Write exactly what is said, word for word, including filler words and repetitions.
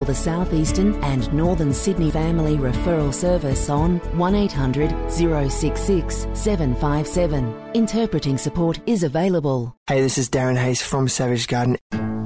the South Eastern and Northern Sydney Family Referral Service on one eight hundred, zero six six, seven five seven. Interpreting support is available. Hey, this is Darren Hayes from Savage Garden.